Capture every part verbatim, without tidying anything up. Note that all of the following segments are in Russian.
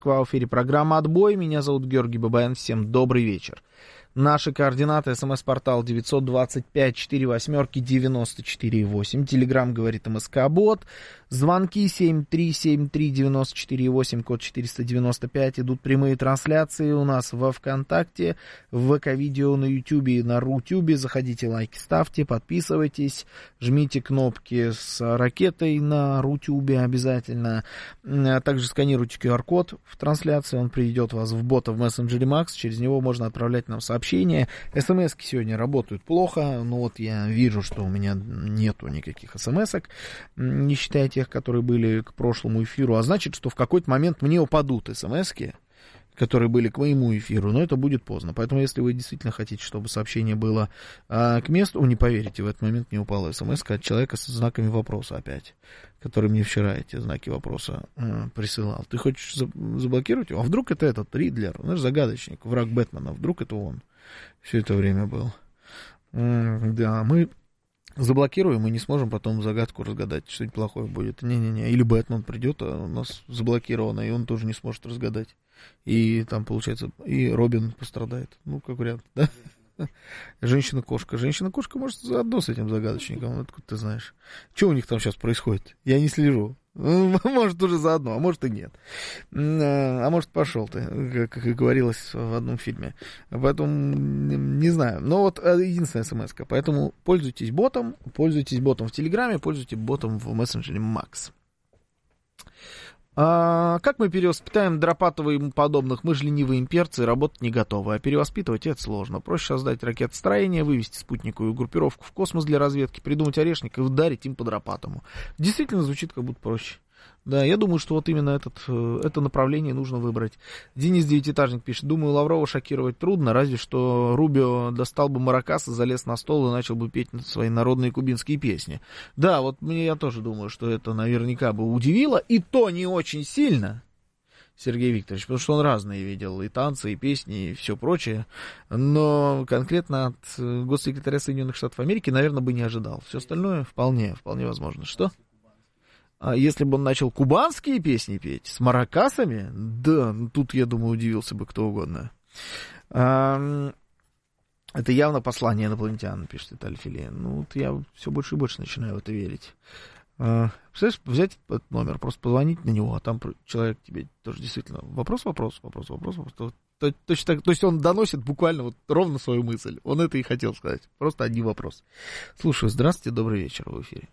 В эфире программа «Отбой». Меня зовут Георгий Бабаян. Всем добрый вечер. Наши координаты: смс-портал девятьсот двадцать пять сорок восемь девяносто четыре восемь. Телеграм говорит МСК-бот. Звонки семь три семь три девяносто четыре восемь, код четыреста девяносто пять. Идут прямые трансляции у нас во ВКонтакте, в ВК-видео, на Ютубе и на Рутюбе. Заходите, лайки ставьте, подписывайтесь, жмите кнопки с ракетой на Рутюбе обязательно. Также сканируйте ку ар код в трансляции, он приведет вас в бота в мессенджере Макс. Через него можно отправлять нам сообщения. СМСки сегодня работают плохо, но вот я вижу, что у меня нету никаких смс-ок, не считая тех, которые были к прошлому эфиру, а значит, что в какой-то момент мне упадут смс-ки, которые были к моему эфиру, но это будет поздно. Поэтому, если вы действительно хотите, чтобы сообщение было а, к месту, не поверите, в этот момент мне упала смс от человека с знаками вопроса опять, который мне вчера эти знаки вопроса а, присылал. Ты хочешь заблокировать его? А вдруг это этот Ридлер, знаешь, загадочник, враг Бэтмена, вдруг это он все это время был. А, да, мы заблокируем и не сможем потом загадку разгадать, что-нибудь плохое будет. Не-не-не, или Бэтмен придет, а у нас заблокировано, и он тоже не сможет разгадать. И там, получается, и Робин пострадает. Ну, как вариант, да? Женщина-кошка. Женщина-кошка, может, заодно с этим загадочником. Откуда ты знаешь? Что у них там сейчас происходит? Я не слежу. Может, уже заодно, а может и нет. А может, пошел ты, как и говорилось в одном фильме. Поэтому не знаю. Но вот единственная смс-ка. Поэтому пользуйтесь ботом, пользуйтесь ботом в Телеграме, пользуйтесь ботом в мессенджере Макс. А, как мы перевоспитаем Дропатова и ему подобных? Мы же ленивые имперцы, работать не готовы. А перевоспитывать это сложно. Проще создать ракетостроение, вывести спутниковую группировку в космос для разведки, придумать орешник и ударить им по Дропатому. Действительно звучит как будто проще. Да, я думаю, что вот именно этот, это направление нужно выбрать. Денис Девятиэтажник пишет: думаю, Лаврова шокировать трудно, разве что Рубио достал бы маракасы, залез на стол и начал бы петь свои народные кубинские песни. Да, вот мне я тоже думаю, что это наверняка бы удивило, и то не очень сильно, Сергей Викторович, потому что он разные видел, и танцы, и песни, и все прочее, но конкретно от госсекретаря Соединенных Штатов Америки, наверное, бы не ожидал. Все остальное вполне, вполне возможно. Что? А если бы он начал кубанские песни петь с маракасами, да, ну, тут, я думаю, удивился бы кто угодно. А, это явно послание инопланетян, пишет Виталий Филин. Ну, вот я все больше и больше начинаю в это верить. А, представляешь, взять этот номер, просто позвонить на него, а там человек тебе тоже действительно вопрос, вопрос, вопрос, вопрос, вопрос. То, то, точно так, то есть он доносит буквально вот ровно свою мысль. Он это и хотел сказать. Просто один вопрос. Слушаю, здравствуйте, добрый вечер, в эфире.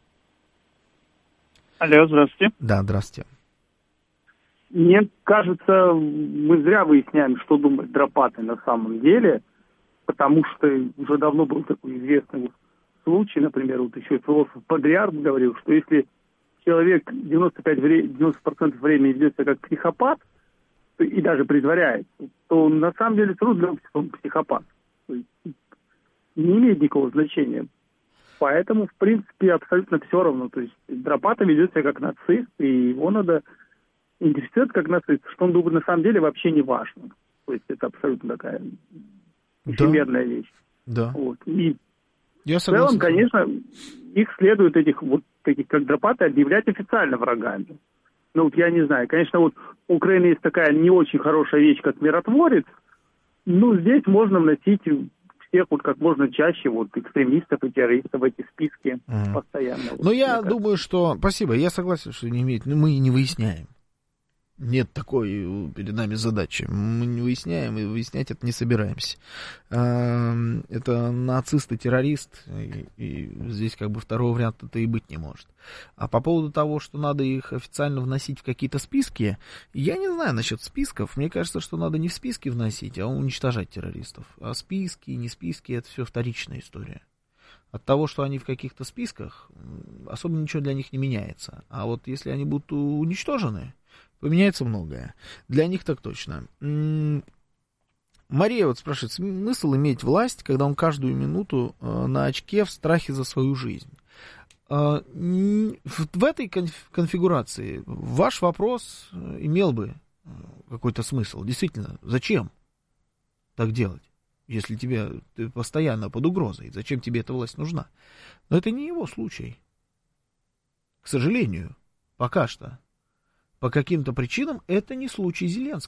Алло, здравствуйте. Да, здравствуйте. Мне кажется, мы зря выясняем, что думает Дропатый на самом деле, потому что уже давно был такой известный случай, например, вот еще философ Бодриард говорил, что если человек девяносто пять процентов времени ведет себя как психопат, и даже притворяется, то на самом деле трудно, что он психопат. То есть не имеет никакого значения. Поэтому, в принципе, абсолютно все равно. То есть Дропатый ведет себя как нацист, и его надо идентифицировать как нацист, что он думает на самом деле вообще не важно. То есть это абсолютно такая эфемерная да. вещь. Да. Вот. И Я в целом, согласен. конечно, их следует, этих вот таких как Дропатый, объявлять официально врагами. Ну вот я не знаю, конечно, вот у Украины есть такая не очень хорошая вещь, как миротворец, но здесь можно вносить всех вот как можно чаще вот экстремистов и террористов в эти списки mm. постоянно. Ну, я думаю, что... Спасибо, я согласен, что не имеет... Но мы и не выясняем. Нет такой перед нами задачи. Мы не выясняем, и выяснять это не собираемся. Это нацист и террорист, и, и здесь как бы второго варианта-то и быть не может. А по поводу того, что надо их официально вносить в какие-то списки, я не знаю насчет списков. Мне кажется, что надо не в списки вносить, а уничтожать террористов. А списки, не списки, это все вторичная история. От того, что они в каких-то списках, особо ничего для них не меняется. А вот если они будут уничтожены, поменяется многое. Для них так точно. Мария вот спрашивает, смысл иметь власть, когда он каждую минуту на очке в страхе за свою жизнь? В этой конфигурации ваш вопрос имел бы какой-то смысл. Действительно, зачем так делать, если тебе ты постоянно под угрозой? Зачем тебе эта власть нужна? Но это не его случай. К сожалению, пока что. по каким-то причинам это не случай Зеленского.